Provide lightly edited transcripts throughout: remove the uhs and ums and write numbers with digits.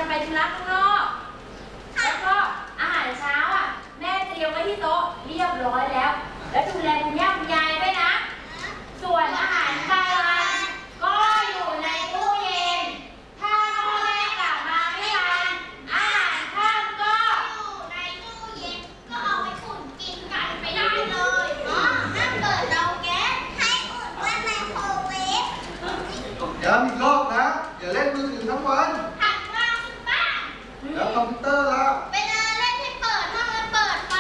จะไปธุระข้างนอกแล้วก็อาหารเช้าอ่ะแม่เตรียมไว้ที่โต๊ะเรียบร้อยแล้วดูแลคุณย่าคุณยายด้วยนะส่วนอาหารกลางวันก็อยู่ในตู้เย็นถ้าพ่อแม่กลับมาไม่ทันอาหารค่ำก็อยู่ในตู้เย็นก็เอาไปอุ่นกินกันไปได้เลยห้ามเปิดเตาแก๊สให้อุ่นด้วยไมโครเวฟย้ำอีกรอบนะอย่าเล่นมือถือทั้งวันถัดมาคุณป้าแล้วคอมพิวเตอร์ล่ะเวลาเล่นให้เปิดถ้ามันเปิดไฟ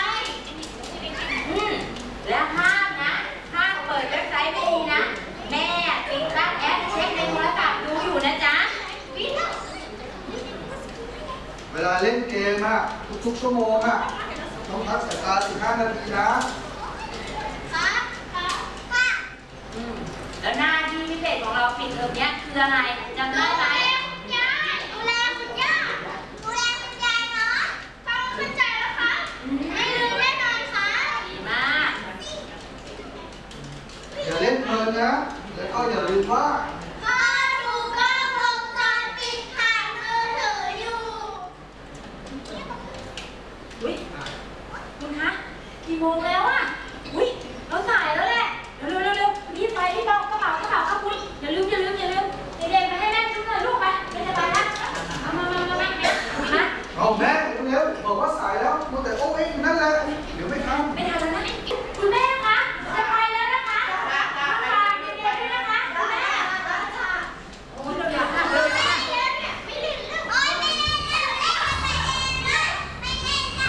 แล้วห้ามเปิดเว็บไซต์ไม่ดีนะแม่ติดตั้งแอปเช็คในโทรศัพท์ดูอยู่นะจ๊ะเวลาเล่นเกมอะทุกๆชั่วโมงอะต้องพักสายตา15 นาทีนะแล้วหน้าที่พิเศษของเราปิดเทอมนี้คืออะไรจำได้ไหมดูแลคุณย่าดูแลคุณยายเนาะฟังเข้าใจแล้วคะไม่ลืมแน่นอนค่ะดีมากอย่าเล่นเพลินนะแล้วก็อย่าลืมว่าพ่อดูกล้องวงจรปิดผ่านมือถืออยู่อุ๊ยคุณคะกี่โมงแล้วอ่ะอุ๊ยเราสายแล้วแหละเร็วรีบไปรีบเอากระเป๋าครับคุณอย่าลืมเด็กๆไปให้แม่ชุบหน่อยลูกไปไม่จะไปแล้วมาเอาแม่เร็วบอกว่าสายแล้วมัวแต่โอ้ยนั่นแหละเดี๋ยวไม่ทันแล้วนะคุณแม่คะจะไปแล้วนะคะฝากเด็กๆด้วยนะคะคุณแม่โอ้ยเราอยากทำเลยนะไม่เล่นแล้วโอ้ยไม่เล่นแล้วไม่เล่นแล้วเด็กๆ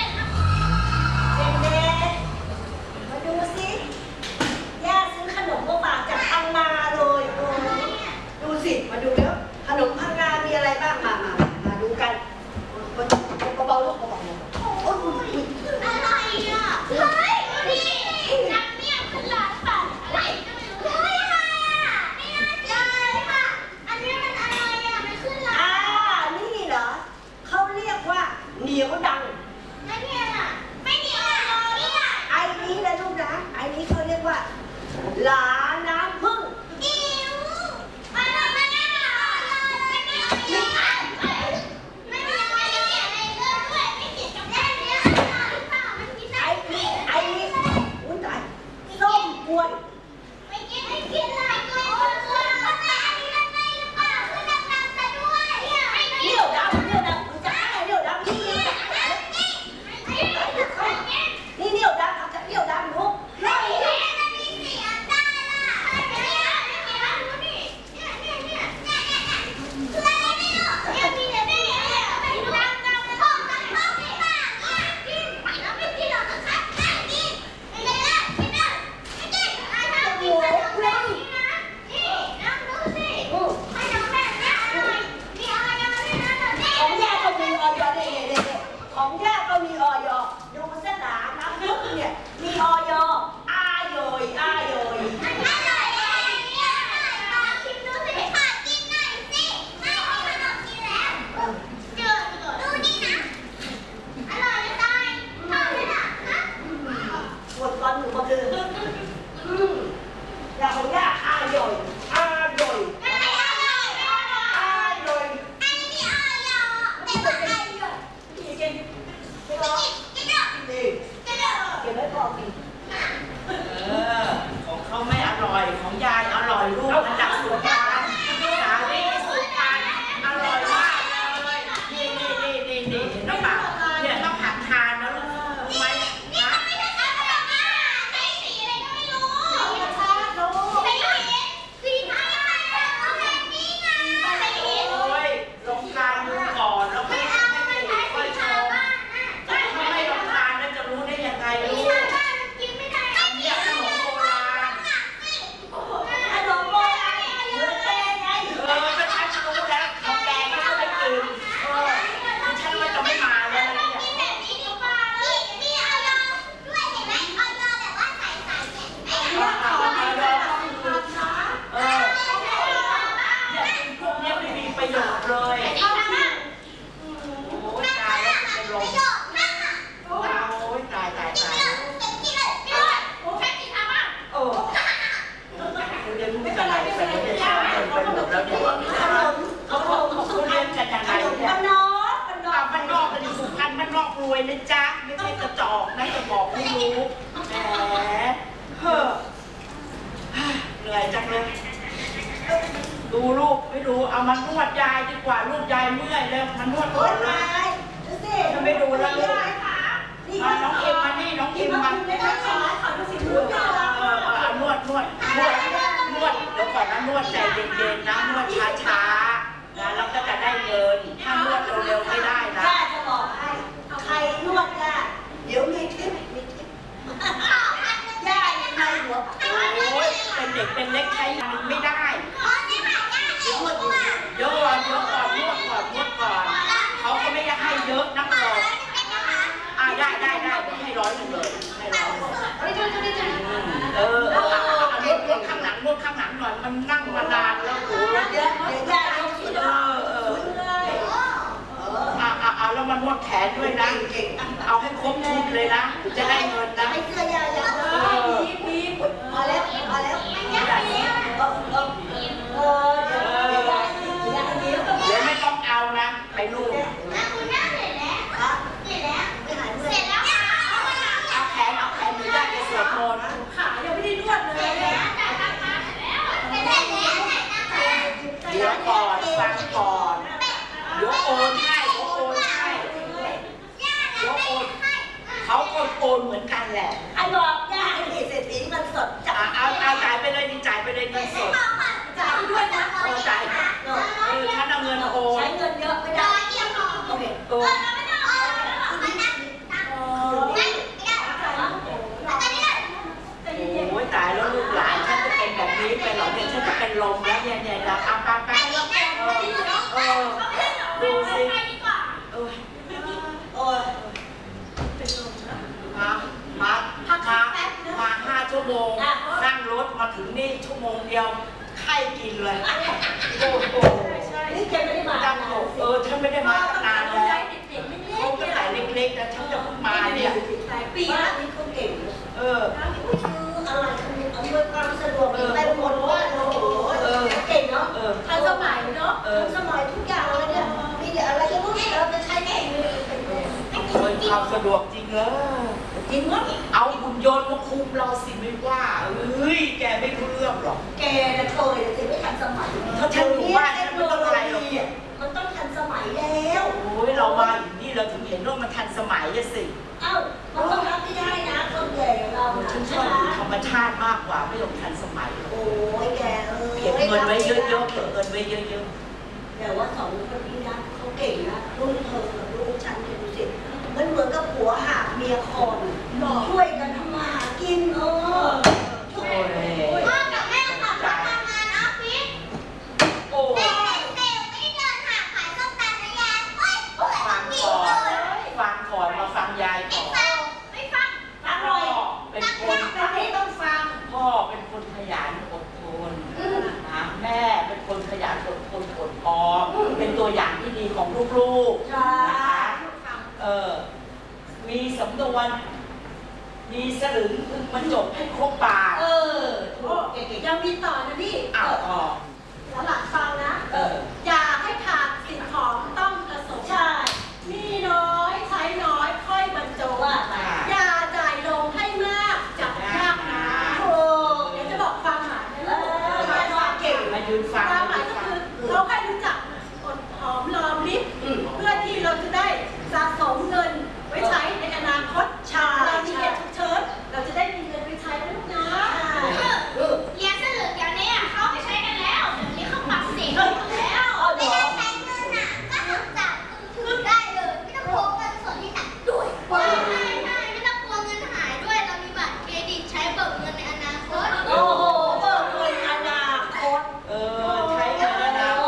มาดูสิย่าซื้อขนมมาฝากจากพังงาเลยดูสิมาดูแล้วขนมพังงามีอะไรบ้างมาดูกันเบาๆลูกเบาๆโอ้ยอะไรอ่ะเฮ้ยนี่นักเนี่ยคือหลานป่าอะไรก็ไม่รู้เฮ้ยอะไรอ่ะไม่น่าใจค่ะอันนี้มันอะไรอ่ะมันขึ้นหลานนี่เหรอเขาเรียกว่าเหนียวดังไม่เนี่ยอ่ะไม่เหนียวอ่ะนี่อ่ะไอ้นี้นะลูกนะไอ้นี้เขาเรียกว่าหลาน้ำผึ้งอิ๋วอะไรมาแน่นอนลูกไม่ดูเอามานวดยายดีกว่าลูกยายเมื่อยแล้วมานวดก่โอ๊อนยเลตาย ยดูสิถ้าไม่ดูแล้วลูกนี่น้องอิมมานี่น้องอิมมาไม่ได้ขอดูสิลูกยายนวดเดี๋ยวก่อนนะนวดใจเย็นๆนะนวดช้าๆนะแล้วก็จะได้เงินถ้านวดเร็วๆไม่ได้นะย่าจะบอกให้ใครนวดย่าเดี๋ยวมีทิปย่ายังไงหัวโอ้ยเป็นเด็กเป็นเล็กใช้มันไม่ได้เดี๋ยวก่อนนวดก่อนเขาก็ไม่ได้ให้เยอะนักหรอกได้เดี๋ยวให้100เลยให้100นวดข้างหลังหน่อยมันนั่งมานานแล้วโอ้ยเดี๋ยวย่ายกขึ้นแล้วมันนวดแขนด้วยนะเอาให้ครบชุดเลยนะจะได้เงินนะให้เสื้อยาอย่างพีพอแล้วเดี๋ยวไม่ต้องเอานะไปลูกเอาแขนหรือได้จะสวดมนต์ขายังไม่ได้นวดเลยเดี๋ยวก่อนฟังก่อนเดี๋ยวโอนให้เขาโอนเหมือนกันแหละไอ้บอกย่าให้เศรษฐีมันสดจัดเอาจ่ายไปเลยจ่ายไปเลยเงินสดจ่ายด้วยนะจ่ายฉันเอาเงินโอนใช้เงินเยอะไม่ได้โอเคโอ้ยตายแล้วลูกหลานฉันจะเป็นแบบนี้ไปหรอเนี่ยฉันจะเป็นลมแล้วเนี่ยแล้วไปดูสิมา5 ชั่วโมงนั่งรถมาถึงนี่1 ชั่วโมงเดียวไข้กินเลยโอ้โหนี่แกไม่ได้มาจังโหฉันไม่ได้มาตั้งนานแล้วเขาตั้งแต่เล็กๆนะฉันจะเพิ่งมาเนี่ยปีนี้เขาเก่งชื่ออะไรอำนวยความสะดวกไปหมดว่าโอ้โหเก่งเนาะทันสมัยเนาะทันสมัยทุกอย่างเลยเนี่ยมีแต่อะไรก็รู้เราจะใช้เองความสะดวกจริงเหรอจริงมั้งเอาหุ่นยนต์มาคุมเราสิไม่ว่าแกไม่รู้เรื่องหรอกแกนะเคยแต่ไม่ทันสมัยถ้าฉันอยู่บ้านฉันไม่ต้องอะไรหรอกมันต้องทันสมัยแล้วโอ้ยเรามาอยู่นี่เราถึงเห็นว่ามันทันสมัยอะสิมันต้องรับไม่ได้นะคนใหญ่เราฉันชอบอยู่ธรรมชาติมากกว่าไม่ต้องทันสมัยโอ้ยแกเก็บเงินไว้เยอะๆเก็บเงินไว้เยอะๆแต่ว่า2 คนนี้นะเขาเก่งนะรุ่นเธอกับรุ่นฉันดูสิมันเหมือนกับผัวหาเมียคอนช่วยกันทำมาหากินช่วยพ่อกับแม่ขับรถทำงานออฟฟิศโอ้เด็กไม่เดินหาขายส้มตำนะยายฟังก่อนมาฟังยายก่อนไม่ฟังพ่อเป็นคนไม่ต้องฟังพ่อเป็นคนขยันอดทนนะแม่เป็นคนขยันอดทนอดออมเป็นตัวอย่างที่ดีของลูกๆนะคะมีสำนวนมีสลึงพึงบรรจบให้ครบปากยังมีต่อนะนี่แล้วหลังฟังนะอย่าให้ขาดสิ่งของต้องประสงค์ใช่มีน้อยใช้น้อยค่อยบรรจบอย่าจ่ายลงให้มากจับยากนะเดี๋ยวจะบอกความหมายนะความเก่งมายืนฟังความหมายก็คือเขาให้รู้จักอดหอมรอ